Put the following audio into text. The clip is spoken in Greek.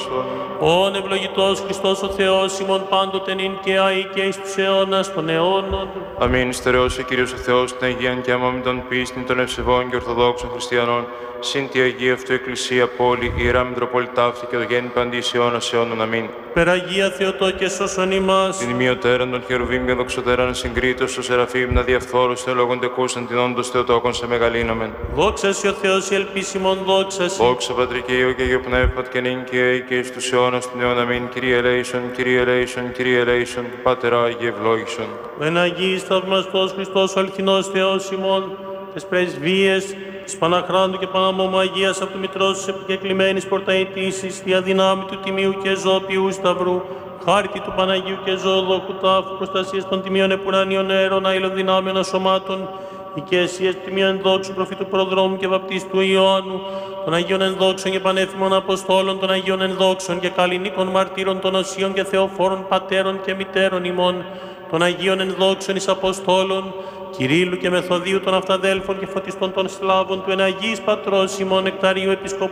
Χριστόν. Ον ευλογητός Χριστός ο Θεός ημών πάντοτε νυν και αεί και εις τους αιώνας των αιώνων. Αμήν. Στερεώσει Κύριος ο Θεός την Αγίαν και άμα με τον πίστην των ευσεβών και ορθοδόξων χριστιανών, συν τη Αγία αυτού Εκκλησία πόλη, Ιερά Μητροπολιτά αυτή και το γέννη παντής αιώνας αιώνων. Αμήν. Περαγία Θεοτό και σώσον ημάς. Την ημιωτέραν των χερουβίμ και δοξωτέραν συγκρίτως στο Σεραφείμ να διαφθόρους θεολόγων τεκούσαν την όντως Θεοτόκον σε μεγαλύνομεν. Δόξα σοι ο Θεός η ελπίσιμον δόξα σοι. Δόξα Πατρί και Υιό και Αγίο Πνεύματ και νυν και αεί και εις τους αιώνας των αιών. Αμήν. Κύριε ελέησον, Κύριε ελέησον, Κύριε ελέησον, Πάτερ Άγιε ευλόγησον. Εν Αγίης θαυμαστός Χριστός ο αληθινός Θεός ημών, τες πρεσβείες της Παναχράντου και Παναμόμου Αγίας από του Μητρός της επικεκλημένης πορταητήσης, δια δυνάμει του Τιμίου και Ζωοποιού Σταυρού, χάρτη του Παναγίου και Ζωοδόχου τάφου, προστασίας των τιμίων επουρανίων αέρων, αήλων δυνάμεων ασωμάτων, οικαίσιες τιμίων ενδόξου προφήτου προδρόμου και βαπτίστου Ιωάννου, των Αγίων ενδόξων και πανέφημων Αποστόλων, των Αγίων ενδόξων και καλλινίκων μαρτύρων, των Οσίων και Θεοφόρων πατέρων και μητέρων ημών, των Αγίων ενδόξων εις Αποστόλων, Κυρίλλου και Μεθοδίου των Αυταδέλφων και φωτιστών των Σλάβων, του εν Αγίης Πατρός ημών Νεκταρίου Επισκοπού